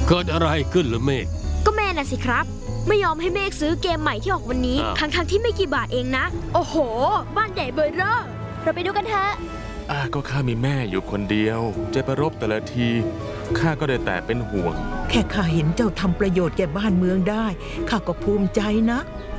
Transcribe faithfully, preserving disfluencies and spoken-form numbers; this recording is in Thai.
เกิดอะไรขึ้นเหรอเมฆก็แม่น่ะสิครับไม่ยอมให้เมฆซื้อเกมใหม่ที่ออกวันนี้ทั้งทั้งที่ไม่กี่บาทเองนะโอ้โหบ้านใหญ่เบอร์เร่อเราไปดูกันเถอะอ่าก็ข้ามีแม่อยู่คนเดียวจะไปรบแต่ละทีข้าก็ได้แต่เป็นห่วงแค่ข้าเห็นเจ้าทำประโยชน์แก่บ้านเมืองได้ข้าก็ภูมิใจนะ